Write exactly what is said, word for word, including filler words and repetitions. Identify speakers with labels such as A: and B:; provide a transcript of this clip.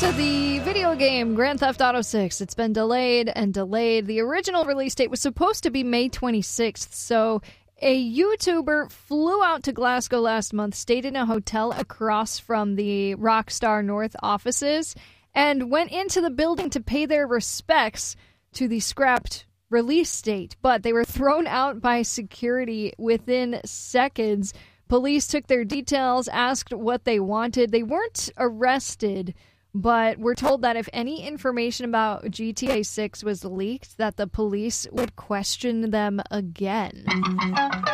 A: to the video game Grand Theft Auto six. It's been delayed and delayed. The original release date was supposed to be May twenty-sixth, so a YouTuber flew out to Glasgow last month, stayed in a hotel across from the Rockstar North offices, and went into the building to pay their respects to the scrapped release date. But they were thrown out by security within seconds. Police took their details, asked what they wanted. They weren't arrested, but we're told that if any information about G T A six was leaked, that the police would question them again.